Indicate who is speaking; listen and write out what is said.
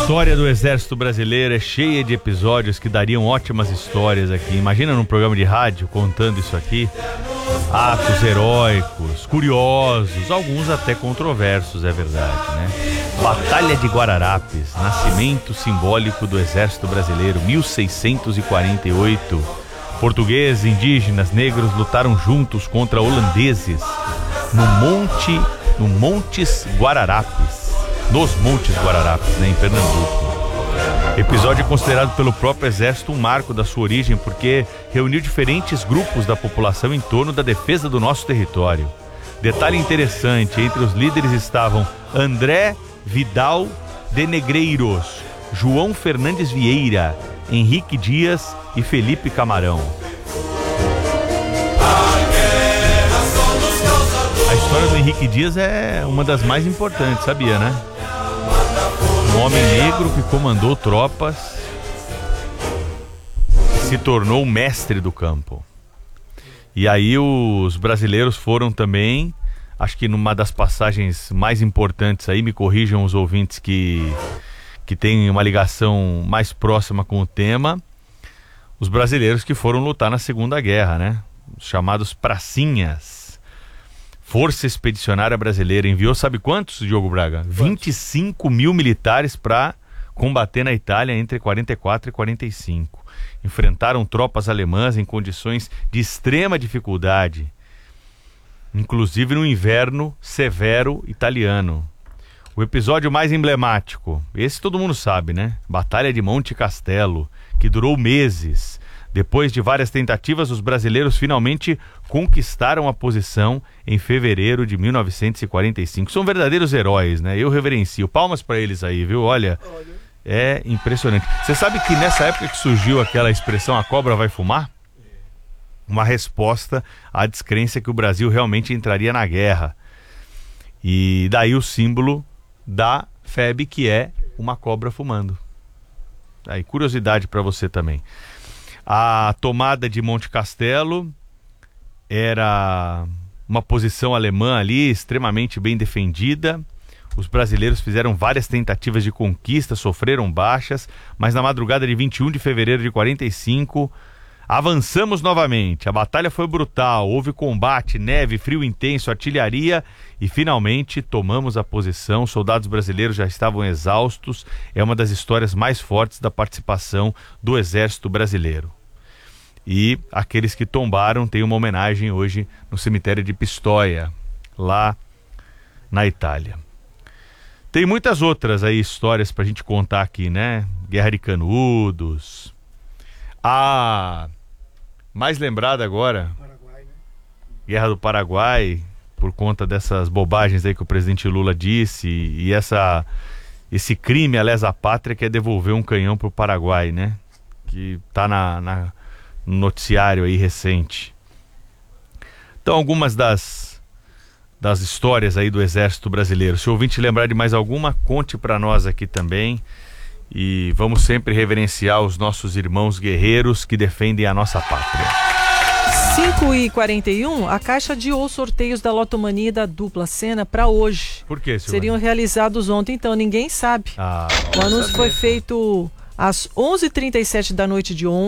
Speaker 1: história do Exército Brasileiro é cheia de episódios que dariam ótimas histórias aqui. Imagina num programa de rádio contando isso aqui. Atos heróicos, curiosos, alguns até controversos, é verdade, né? Batalha de Guararapes, nascimento simbólico do Exército Brasileiro, 1648. Portugueses, indígenas, negros lutaram juntos contra holandeses nos Montes Guararapes, né, em Pernambuco. Episódio considerado pelo próprio Exército um marco da sua origem, porque reuniu diferentes grupos da população em torno da defesa do nosso território. Detalhe interessante, entre os líderes estavam André Vidal de Negreiros, João Fernandes Vieira, Henrique Dias e Felipe Camarão. A história do Henrique Dias é uma das mais importantes, sabia, né? Um homem negro que comandou tropas, se tornou mestre do campo. E aí os brasileiros foram também, acho que numa das passagens mais importantes aí, me corrijam os ouvintes que têm uma ligação mais próxima com o tema, os brasileiros que foram lutar na Segunda Guerra, né? Os chamados pracinhas. Força Expedicionária Brasileira enviou, sabe quantos, Diogo Braga? 25 mil militares para combater na Itália entre 44 e 45. Enfrentaram tropas alemãs em condições de extrema dificuldade, inclusive no inverno severo italiano. O episódio mais emblemático, esse todo mundo sabe, né? Batalha de Monte Castelo, que durou meses. Depois de várias tentativas, os brasileiros finalmente conquistaram a posição em fevereiro de 1945. São verdadeiros heróis, né? Eu reverencio. Palmas para eles aí, viu? Olha, é impressionante. Você sabe que nessa época que surgiu aquela expressão "a cobra vai fumar"? Uma resposta à descrença que o Brasil realmente entraria na guerra. E daí o símbolo da FEB, que é uma cobra fumando. Aí, curiosidade para você também. A tomada de Monte Castelo era uma posição alemã ali extremamente bem defendida. Os brasileiros fizeram várias tentativas de conquista, sofreram baixas, mas na madrugada de 21 de fevereiro de 45, avançamos novamente. A batalha foi brutal, houve combate, neve, frio intenso, artilharia e finalmente tomamos a posição. Os soldados brasileiros já estavam exaustos. É uma das histórias mais fortes da participação do Exército Brasileiro. E aqueles que tombaram têm uma homenagem hoje no cemitério de Pistoia, lá na Itália. Tem muitas outras aí histórias pra gente contar aqui, né? Guerra de Canudos. Mais lembrada agora,
Speaker 2: Paraguai, né?
Speaker 1: Guerra do Paraguai, por conta dessas bobagens aí que o presidente Lula disse, e esse crime à lesa pátria, que é devolver um canhão pro Paraguai, né? Que tá no noticiário aí recente. Então, algumas das histórias aí do Exército Brasileiro. Se o ouvinte lembrar de mais alguma, conte para nós aqui também. E vamos sempre reverenciar os nossos irmãos guerreiros que defendem a nossa pátria.
Speaker 3: 5h41, a Caixa adiou sorteios da Lotomania da Dupla Sena para hoje.
Speaker 1: Por quê, Silvana?
Speaker 3: Seriam realizados ontem, então ninguém sabe. O anúncio foi feito às 11h37 da noite de ontem.